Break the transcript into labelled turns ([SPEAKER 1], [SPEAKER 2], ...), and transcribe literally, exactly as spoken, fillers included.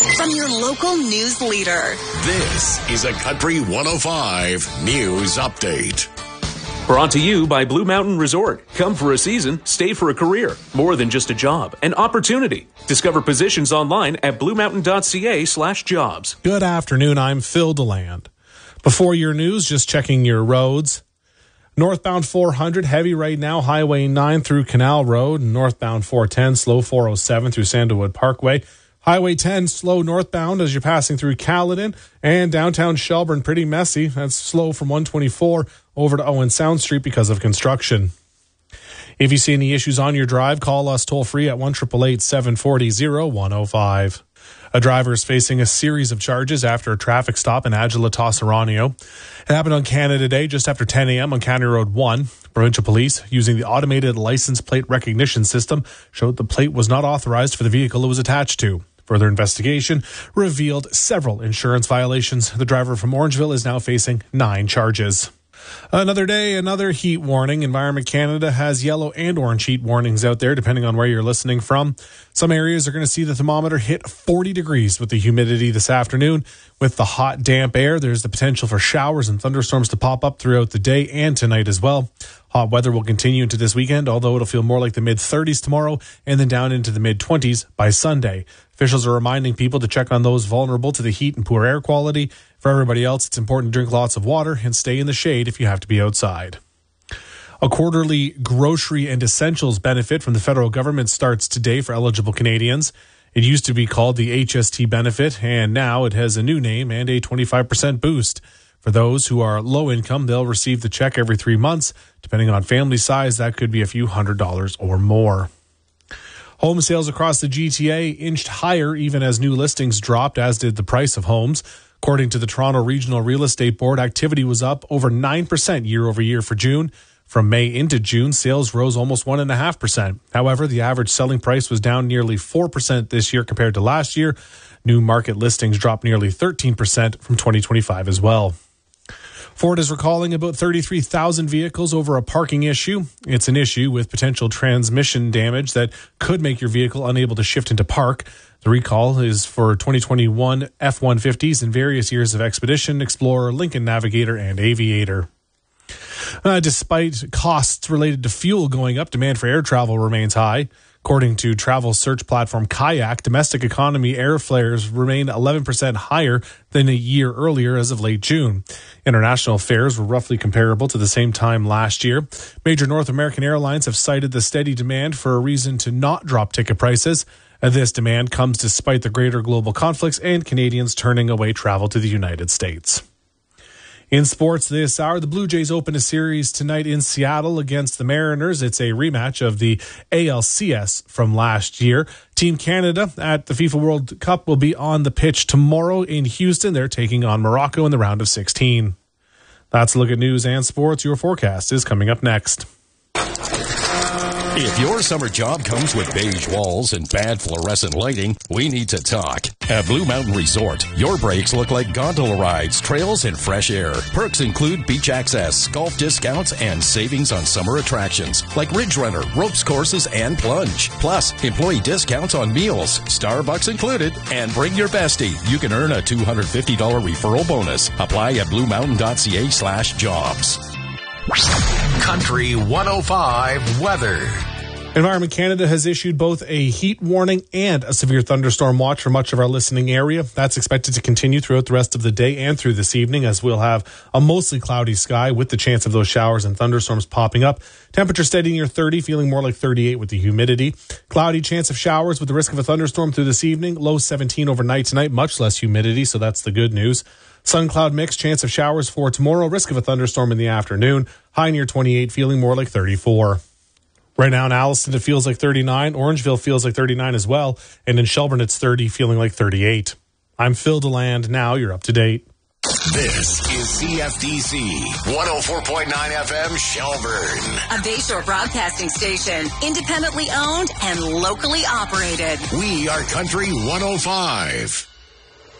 [SPEAKER 1] from your local news leader.
[SPEAKER 2] This is a Country one oh five News Update.
[SPEAKER 3] Brought to you by Blue Mountain Resort. Come for a season, stay for a career. More than just a job, an opportunity. Discover positions online at bluemountain.ca slash jobs.
[SPEAKER 4] Good afternoon, I'm Phil DeLand. Before your news, just checking your roads. Northbound four hundred, heavy right now, Highway nine through Canal Road. Northbound four ten, slow four oh seven through Sandalwood Parkway. Highway ten, slow northbound as you're passing through Caledon. And downtown Shelburne, pretty messy. That's slow from one twenty-four over to Owen Sound Street because of construction. If you see any issues on your drive, call us toll-free at one eight eight eight, seven four zero, one oh five. A driver is facing a series of charges after a traffic stop in Agila-Tos Oronio. It happened on Canada Day just after ten a.m. on County Road one. Provincial police, using the automated license plate recognition system, showed the plate was not authorized for the vehicle it was attached to. Further investigation revealed several insurance violations. The driver from Orangeville is now facing nine charges. Another day, another heat warning. Environment Canada has yellow and orange heat warnings out there, depending on where you're listening from. Some areas are going to see the thermometer hit forty degrees with the humidity this afternoon. With the hot, damp air, there's the potential for showers and thunderstorms to pop up throughout the day and tonight as well. Hot weather will continue into this weekend, although it'll feel more like the mid-thirties tomorrow and then down into the mid-twenties by Sunday. Officials are reminding people to check on those vulnerable to the heat and poor air quality. For everybody else, it's important to drink lots of water and stay in the shade if you have to be outside. A quarterly grocery and essentials benefit from the federal government starts today for eligible Canadians. It used to be called the H S T benefit, and now it has a new name and a twenty-five percent boost. For those who are low income, they'll receive the check every three months. Depending on family size, that could be a few hundred dollars or more. Home sales across the G T A inched higher even as new listings dropped, as did the price of homes. According to the Toronto Regional Real Estate Board, activity was up over nine percent year over year for June. From May into June, sales rose almost one point five percent. However, the average selling price was down nearly four percent this year compared to last year. New market listings dropped nearly thirteen percent from twenty twenty-five as well. Ford is recalling about thirty-three thousand vehicles over a parking issue. It's an issue with potential transmission damage that could make your vehicle unable to shift into park. The recall is for twenty twenty-one F one fifties and various years of Expedition, Explorer, Lincoln Navigator, and Aviator. Uh, despite costs related to fuel going up, demand for air travel remains high. According to travel search platform Kayak, domestic economy airfares remain eleven percent higher than a year earlier as of late June. International fares were roughly comparable to the same time last year. Major North American airlines have cited the steady demand for a reason to not drop ticket prices. This demand comes despite the greater global conflicts and Canadians turning away travel to the United States. In sports this hour, the Blue Jays open a series tonight in Seattle against the Mariners. It's a rematch of the A L C S from last year. Team Canada at the FIFA World Cup will be on the pitch tomorrow in Houston. They're taking on Morocco in the round of sixteen. That's a look at news and sports. Your forecast is coming up next.
[SPEAKER 2] If your summer job comes with beige walls and bad fluorescent lighting, we need to talk. At Blue Mountain Resort, your breaks look like gondola rides, trails, and fresh air. Perks include beach access, golf discounts, and savings on summer attractions like Ridge Runner, ropes courses, and plunge. Plus, employee discounts on meals, Starbucks included, and bring your bestie. You can earn a two hundred fifty dollars referral bonus. Apply at bluemountain.ca slash jobs. Country one oh five weather.
[SPEAKER 4] Environment Canada has issued both a heat warning and a severe thunderstorm watch for much of our listening area. That's expected to continue throughout the rest of the day and through this evening, as we'll have a mostly cloudy sky with the chance of those showers and thunderstorms popping up. Temperature steady near thirty, feeling more like thirty-eight with the humidity. Cloudy, chance of showers with the risk of a thunderstorm through this evening. Low seventeen overnight tonight, much less humidity, so that's the good news. Sun cloud mix, chance of showers for tomorrow, risk of a thunderstorm in the afternoon. High near twenty-eight, feeling more like thirty-four. Right now in Alliston, it feels like thirty-nine. Orangeville feels like thirty-nine as well. And in Shelburne, it's thirty, feeling like thirty-eight. I'm Phil DeLand. Now you're up to date.
[SPEAKER 2] This is C F D C one oh four point nine F M Shelburne.
[SPEAKER 1] A Bayshore broadcasting station, independently owned and locally operated.
[SPEAKER 2] We are Country one oh five.